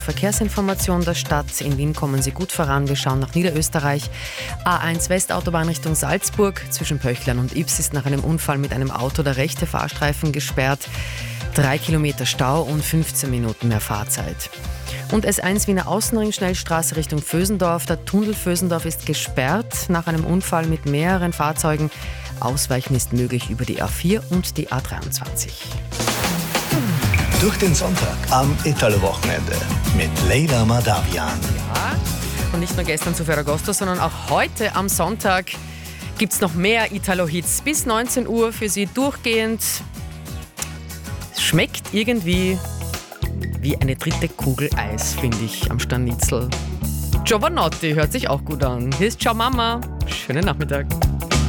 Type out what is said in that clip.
Verkehrsinformation der Stadt. In Wien kommen Sie gut voran. Wir schauen nach Niederösterreich. A1 Westautobahn Richtung Salzburg. Zwischen Pöchlern und Ybbs ist nach einem Unfall mit einem Auto der rechte Fahrstreifen gesperrt. 3 Kilometer Stau und 15 Minuten mehr Fahrzeit. Und S1 Wiener Außenring Schnellstraße Richtung Vösendorf. Der Tunnel Vösendorf ist gesperrt nach einem Unfall mit mehreren Fahrzeugen. Ausweichen ist möglich über die A4 und die A23. Durch den Sonntag am Italo-Wochenende mit Leila Madavian. Ja, und nicht nur gestern zu Ferragosto, sondern auch heute am Sonntag gibt es noch mehr Italo-Hits. Bis 19 Uhr für Sie durchgehend. Es schmeckt irgendwie wie eine dritte Kugel Eis, finde ich, am Stanitzel. Giovanotti hört sich auch gut an. Hier ist Ciao Mama. Schönen Nachmittag.